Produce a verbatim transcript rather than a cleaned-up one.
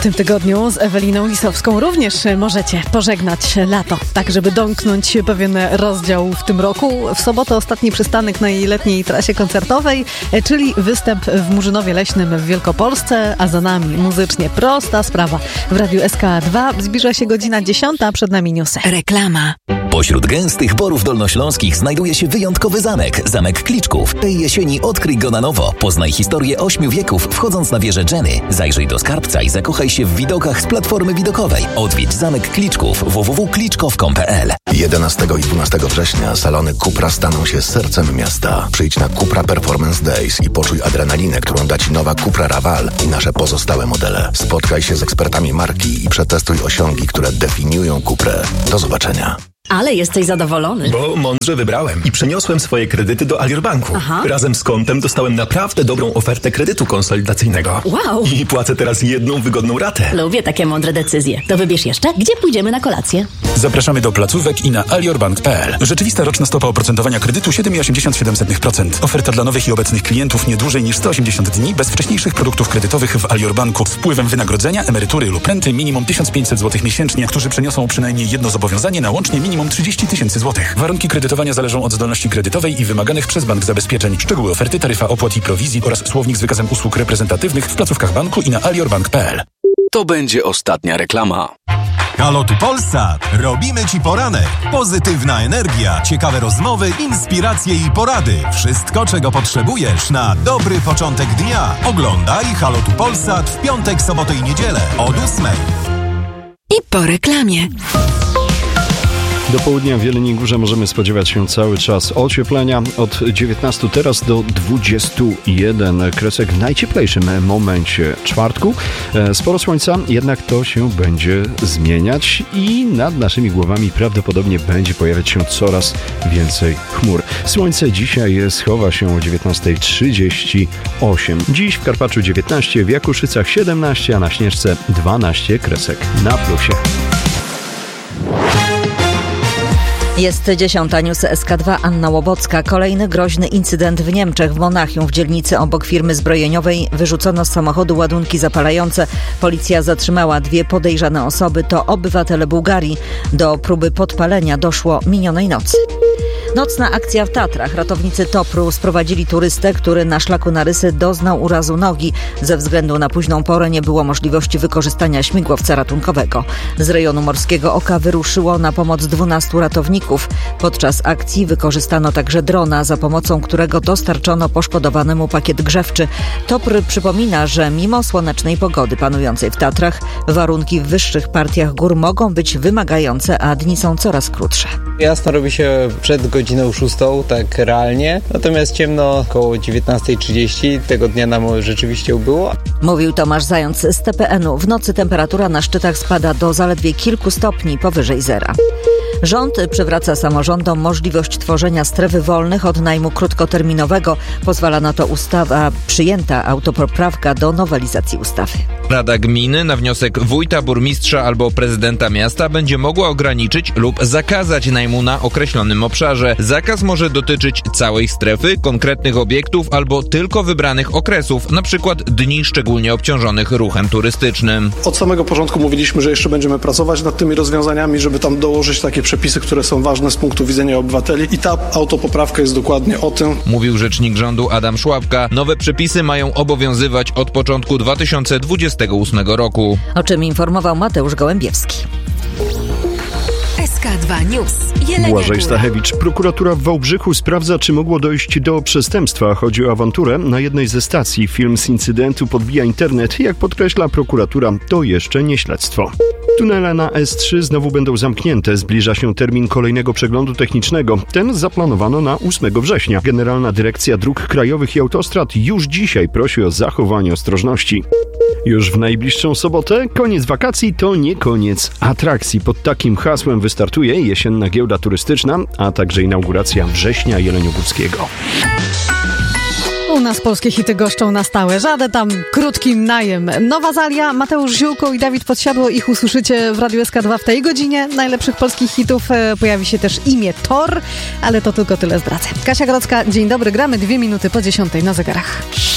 tym tygodniu z Eweliną Lisowską również możecie pożegnać lato, tak żeby domknąć pewien rozdział w tym roku. W sobotę ostatni przystanek na jej letniej trasie koncertowej, czyli występ w Murzynowie Leśnym w Wielkopolsce, a za nami muzycznie prosta sprawa. W Radiu S K dwa zbliża się godzina dziesiąta, przed nami newsy. Reklama. Pośród gęstych borów dolnośląskich znajduje się wyjątkowy zamek, Zamek Kliczków. Tej jesieni odkryj go na nowo. Poznaj historię ośmiu wieków, wchodząc na wieżę Jenny. Zajrzyj do skarbca i zakochaj się w widokach z platformy widokowej. Odwiedź Zamek Kliczków w w w kropka kliczkow kropka com kropka p l. jedenastego i dwunastego września salony Cupra staną się sercem miasta. Przyjdź na Cupra Performance Days i poczuj adrenalinę, którą da Ci nowa Cupra Raval i nasze pozostałe modele. Spotkaj się z ekspertami marki i przetestuj osiągi, które definiują Cuprę. Do zobaczenia. Ale jesteś zadowolony. Bo mądrze wybrałem i przeniosłem swoje kredyty do Alior Banku. Aha. Razem z kontem dostałem naprawdę dobrą ofertę kredytu konsolidacyjnego. Wow. I płacę teraz jedną wygodną ratę. Lubię takie mądre decyzje. To wybierz jeszcze, gdzie pójdziemy na kolację. Zapraszamy do placówek i na aliorbank kropka p l. Rzeczywista roczna stopa oprocentowania kredytu siedem przecinek osiemdziesiąt siedem procent. Oferta dla nowych i obecnych klientów nie dłużej niż sto osiemdziesiąt dni bez wcześniejszych produktów kredytowych w Alior Banku z wpływem wynagrodzenia, emerytury lub renty minimum tysiąc pięćset złotych miesięcznie, którzy przeniosą przynajmniej jedno zobowiązanie na łącznie minimum trzydzieści tysięcy złotych. Warunki kredytowania zależą od zdolności kredytowej i wymaganych przez bank zabezpieczeń. Szczegóły oferty, taryfa opłat i prowizji oraz słownik z wykazem usług reprezentatywnych w placówkach banku i na aliorbank kropka p l. To będzie ostatnia reklama. Halo tu Polsat! Robimy Ci poranek. Pozytywna energia, ciekawe rozmowy, inspiracje i porady. Wszystko, czego potrzebujesz na dobry początek dnia. Oglądaj Halo tu Polsat w piątek, sobotę i niedzielę od ósmej. I po reklamie. Do południa w Jeleniej Górze możemy spodziewać się cały czas ocieplenia. Od dziewiętnastu teraz do dwudziestu jeden kresek w najcieplejszym momencie czwartku. Sporo słońca, jednak to się będzie zmieniać i nad naszymi głowami prawdopodobnie będzie pojawiać się coraz więcej chmur. Słońce dzisiaj schowa się o dziewiętnasta trzydzieści osiem. Dziś w Karpaczu dziewiętnaście, w Jakuszycach siedemnaście, a na Śnieżce dwanaście kresek na plusie. Jest dziesiąta, news S K dwa, Anna Łobocka. Kolejny groźny incydent w Niemczech. W Monachium, w dzielnicy obok firmy zbrojeniowej, wyrzucono z samochodu ładunki zapalające. Policja zatrzymała dwie podejrzane osoby. To obywatele Bułgarii. Do próby podpalenia doszło minionej nocy. Nocna akcja w Tatrach. Ratownicy Topru sprowadzili turystę, który na szlaku na Rysy doznał urazu nogi. Ze względu na późną porę nie było możliwości wykorzystania śmigłowca ratunkowego. Z rejonu Morskiego Oka wyruszyło na pomoc dwunastu ratowników. Podczas akcji wykorzystano także drona, za pomocą którego dostarczono poszkodowanemu pakiet grzewczy. Topr przypomina, że mimo słonecznej pogody panującej w Tatrach, warunki w wyższych partiach gór mogą być wymagające, a dni są coraz krótsze. Jasno robi się przed godziną szóstą, tak realnie, natomiast ciemno około dziewiętnasta trzydzieści. Tego dnia nam rzeczywiście ubyło. Mówił Tomasz Zając z T P N u. W nocy temperatura na szczytach spada do zaledwie kilku stopni powyżej zera. Rząd przywraca samorządom możliwość tworzenia stref wolnych od najmu krótkoterminowego. Pozwala na to ustawa, przyjęta autopoprawka do nowelizacji ustawy. Rada gminy na wniosek wójta, burmistrza albo prezydenta miasta będzie mogła ograniczyć lub zakazać najmu na określonym obszarze. Zakaz może dotyczyć całej strefy, konkretnych obiektów albo tylko wybranych okresów, na przykład dni szczególnie obciążonych ruchem turystycznym. Od samego początku mówiliśmy, że jeszcze będziemy pracować nad tymi rozwiązaniami, żeby tam dołożyć takie przepisy, które są ważne z punktu widzenia obywateli, i ta autopoprawka jest dokładnie o tym. Mówił rzecznik rządu Adam Szłapka. Nowe przepisy mają obowiązywać od początku dwa tysiące dwudziestego ósmego roku. O czym informował Mateusz Gołębiewski. S K dwa News. Błażej Stachewicz. Prokuratura w Wałbrzychu sprawdza, czy mogło dojść do przestępstwa. Chodzi o awanturę na jednej ze stacji. Film z incydentu podbija internet. Jak podkreśla prokuratura, to jeszcze nie śledztwo. Tunele na S trzy znowu będą zamknięte. Zbliża się termin kolejnego przeglądu technicznego. Ten zaplanowano na ósmego września. Generalna Dyrekcja Dróg Krajowych i Autostrad już dzisiaj prosi o zachowanie ostrożności. Już w najbliższą sobotę koniec wakacji to nie koniec atrakcji. Pod takim hasłem wystartuje jesienna giełda turystyczna, a także inauguracja września jeleniogórskiego. U nas polskie hity goszczą na stałe. Żaden tam krótki najem. Nowa Zalia, Mateusz Ziółko i Dawid Podsiadło. Ich usłyszycie w Radiu S K dwa w tej godzinie. Najlepszych polskich hitów. Pojawi się też imię Thor, ale to tylko tyle zdradzę. Kasia Grodzka, dzień dobry. Gramy dwie minuty po dziesiątej na zegarach.